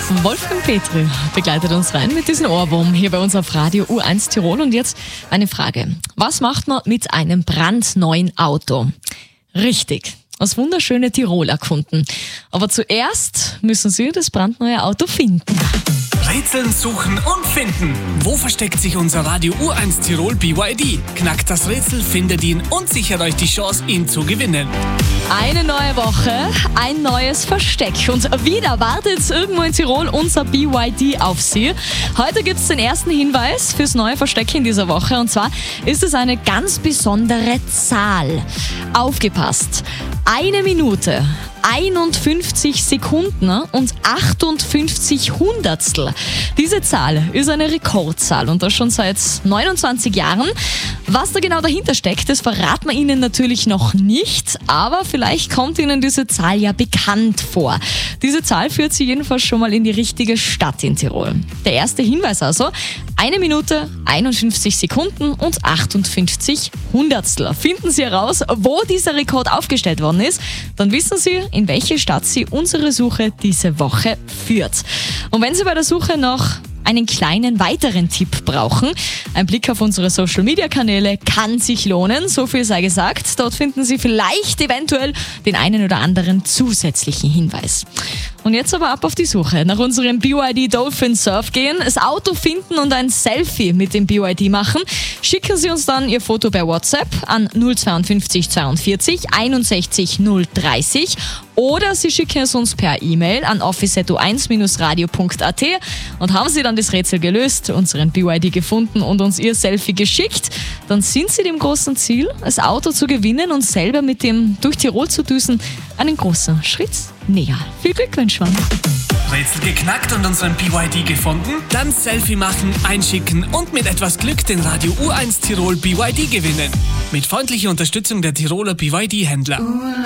Wolfgang Petri begleitet uns rein mit diesem Ohrwurm hier bei uns auf Radio U1 Tirol. Und jetzt eine Frage. Was macht man mit einem brandneuen Auto? Richtig, das wunderschöne Tirol erkunden. Aber zuerst müssen Sie das brandneue Auto finden. Rätseln, suchen und finden. Wo versteckt sich unser Radio U1 Tirol BYD? Knackt das Rätsel, findet ihn und sichert euch die Chance, ihn zu gewinnen. Eine neue Woche, ein neues Versteck. Und wieder wartet irgendwo in Tirol unser BYD auf Sie. Heute gibt es den ersten Hinweis fürs neue Versteck in dieser Woche. Und zwar ist es eine ganz besondere Zahl. Aufgepasst! 1 Minute, 51 Sekunden und 58 Hundertstel. Diese Zahl ist eine Rekordzahl und das schon seit 29 Jahren. Was da genau dahinter steckt, das verraten wir Ihnen natürlich noch nicht, aber vielleicht kommt Ihnen diese Zahl ja bekannt vor. Diese Zahl führt Sie jedenfalls schon mal in die richtige Stadt in Tirol. Der erste Hinweis also: 1 Minute, 51 Sekunden und 58 Hundertstel. Finden Sie heraus, wo dieser Rekord aufgestellt worden ist, dann wissen Sie, in welche Stadt Sie unsere Suche diese Woche führt. Und wenn Sie bei der Suche noch einen kleinen weiteren Tipp brauchen, ein Blick auf unsere Social-Media-Kanäle kann sich lohnen, so viel sei gesagt. Dort finden Sie vielleicht eventuell den einen oder anderen zusätzlichen Hinweis. Und jetzt aber ab auf die Suche nach unserem BYD Dolphin Surf gehen, das Auto finden und ein Selfie mit dem BYD machen. Schicken Sie uns dann Ihr Foto per WhatsApp an 052 42 61 030 oder Sie schicken es uns per E-Mail an office@u1-radio.at und haben Sie dann das Rätsel gelöst, unseren BYD gefunden und uns Ihr Selfie geschickt, dann sind Sie dem großen Ziel, das Auto zu gewinnen und selber mit dem durch Tirol zu düsen, einen großen Schritt näher. Viel Glück wünschen wir. Rätsel geknackt und unseren BYD gefunden? Dann Selfie machen, einschicken und mit etwas Glück den Radio U1 Tirol BYD gewinnen. Mit freundlicher Unterstützung der Tiroler BYD-Händler.